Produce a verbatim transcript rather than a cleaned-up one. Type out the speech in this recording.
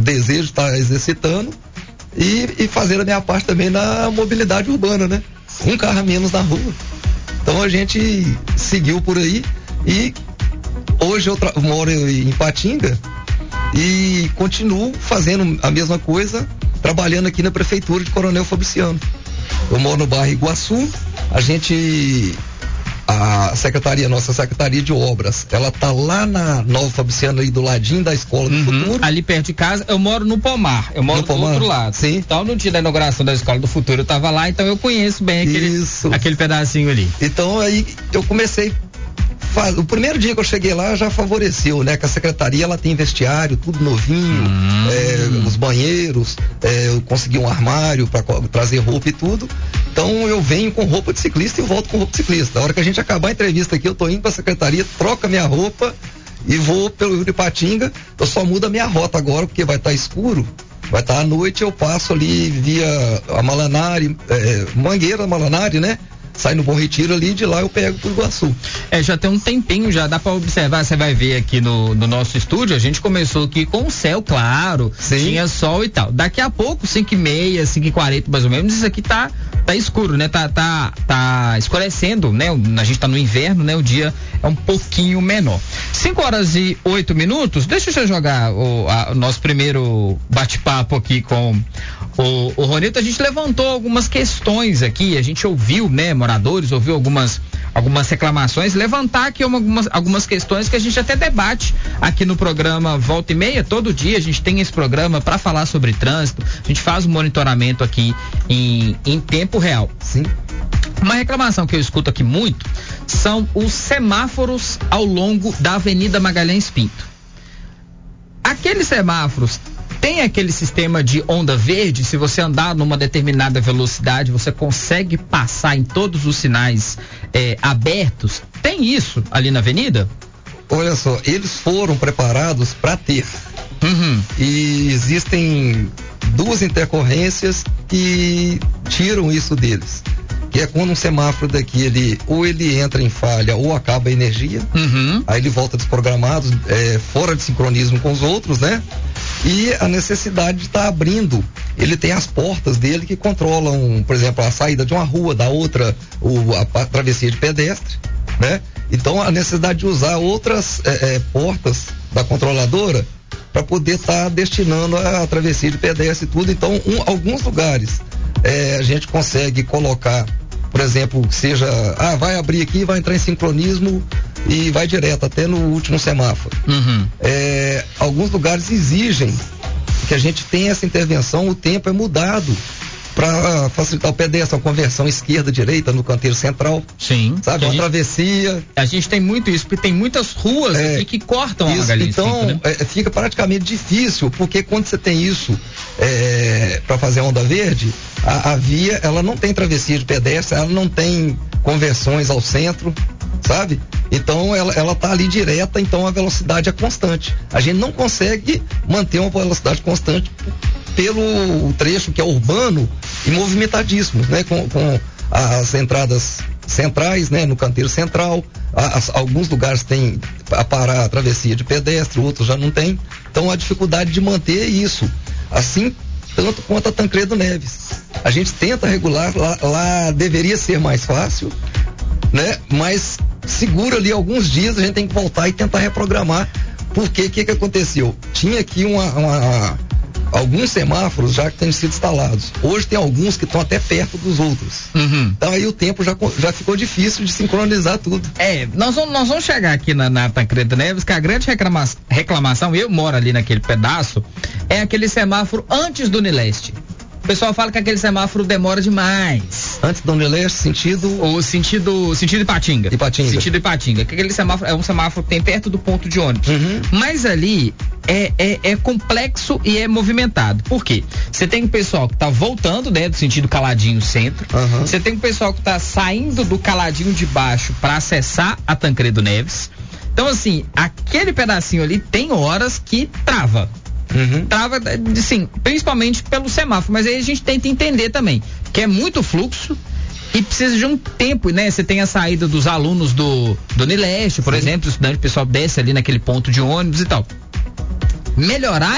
desejo de estar exercitando e, e fazer a minha parte também na mobilidade urbana, né? Um carro a menos na rua. Então a gente seguiu por aí e hoje eu tra- moro em Ipatinga e continuo fazendo a mesma coisa, trabalhando aqui na prefeitura de Coronel Fabriciano. Eu moro no bairro Iguaçu, a gente, a secretaria, nossa secretaria de obras, ela tá lá na Nova Fabriciano, aí do ladinho da Escola do Uhum, Futuro. ali perto de casa. Eu moro no Pomar, eu moro No do Pomar? outro lado. Sim. Então no dia da inauguração da Escola do Futuro eu tava lá, então eu conheço bem aquele, Isso. aquele pedacinho ali. Então aí eu comecei, faz, o primeiro dia que eu cheguei lá já favoreceu, né? Que a secretaria ela tem vestiário, tudo novinho, Hum. é, os banheiros, é, eu consegui um armário para trazer roupa e tudo. Então eu venho com roupa de ciclista e eu volto com roupa de ciclista. A hora que a gente acabar a entrevista aqui, eu tô indo pra secretaria, troco a minha roupa e vou pelo Rio de Ipatinga. Eu só mudo a minha rota agora, porque vai estar tá escuro. Vai estar tá à noite, eu passo ali via a Malanari, é, Mangueira, Malanari, né? Sai no Bom Retiro ali, de lá eu pego pro Iguaçu. É, já tem um tempinho, já dá pra observar, você vai ver aqui no, no nosso estúdio, a gente começou aqui com o céu claro, Sim. Tinha sol e tal. Daqui a pouco, cinco e meia, cinco e quarenta mais ou menos, isso aqui tá, tá escuro, né? Tá, tá, tá escurecendo, né? A gente tá no inverno, né? O dia é um pouquinho menor. cinco horas e oito minutos, deixa eu jogar o, a, o nosso primeiro bate-papo aqui com o, o Ronito. A gente levantou algumas questões aqui, a gente ouviu, né, moradores, ouviu algumas, algumas reclamações, levantar aqui uma, algumas, algumas questões que a gente até debate aqui no programa Volta e Meia. Todo dia a gente tem esse programa para falar sobre trânsito, a gente faz um monitoramento aqui em, em tempo real. Sim. Uma reclamação que eu escuto aqui muito são os semáforos ao longo da Avenida Magalhães Pinto. Aqueles semáforos tem aquele sistema de onda verde, se você andar numa determinada velocidade, você consegue passar em todos os sinais eh, abertos? Tem isso ali na avenida? Olha só, eles foram preparados para ter. Uhum. E existem duas intercorrências que tiram isso deles. Que é quando um semáforo daqui, ele, ou ele entra em falha ou acaba a energia, uhum. Aí ele volta desprogramado, é, fora de sincronismo com os outros, né? E a necessidade de estar tá abrindo. Ele tem as portas dele que controlam, por exemplo, a saída de uma rua, da outra, o, a, a travessia de pedestre, né? Então a necessidade de usar outras é, é, portas da controladora para poder estar tá destinando a, a travessia de pedestre e tudo. Então, um, alguns lugares é, a gente consegue colocar, por exemplo, seja, ah, vai abrir aqui, vai entrar em sincronismo e vai direto até no último semáforo. Uhum. É, alguns lugares exigem que a gente tenha essa intervenção, o tempo é mudado para facilitar o pedestre, a conversão esquerda-direita no canteiro central. Sim. Sabe, uma gente, travessia. A gente tem muito isso, porque tem muitas ruas é, aqui que cortam isso, a Magalhães Então, Pinto, né? é, fica praticamente difícil, porque quando você tem isso é, para fazer a onda verde, a, a via, ela não tem travessia de pedestre, ela não tem conversões ao centro, sabe? Então ela, ela tá ali direta, então a velocidade é constante. A gente não consegue manter uma velocidade constante pelo trecho que é urbano e movimentadíssimo, né? Com, com as entradas centrais, né? No canteiro central, as, alguns lugares tem a parar a travessia de pedestre, outros já não tem. Então a dificuldade de manter isso, assim tanto quanto a Tancredo Neves. A gente tenta regular, lá, lá deveria ser mais fácil, né? Mas segura ali alguns dias, a gente tem que voltar e tentar reprogramar, porque o que que aconteceu? Tinha aqui uma, uma, alguns semáforos já que têm sido instalados. Hoje tem alguns que estão até perto dos outros. Uhum. Então aí o tempo já, já ficou difícil de sincronizar tudo. É, nós vamos, nós vamos chegar aqui na, na Tancredo Neves, que a grande reclama, reclamação, eu moro ali naquele pedaço, é aquele semáforo antes do Unileste. O pessoal fala que aquele semáforo demora demais. Antes do Unileste, sentido... O sentido, sentido Ipatinga. Ipatinga. Sentido Ipatinga. Aquele semáforo é um semáforo que tem perto do ponto de ônibus. Uhum. Mas ali é, é, é complexo e é movimentado. Por quê? Você tem o pessoal que tá voltando, né, do sentido Caladinho Centro. Você uhum. tem o pessoal que tá saindo do Caladinho de baixo para acessar a Tancredo Neves. Então, assim, aquele pedacinho ali tem horas que trava. Uhum. Trava, sim, principalmente pelo semáforo, mas aí a gente tenta entender também que é muito fluxo e precisa de um tempo, né? Você tem a saída dos alunos do, do Unileste, por sim. exemplo, o estudante, o pessoal desce ali naquele ponto de ônibus e tal. Melhorar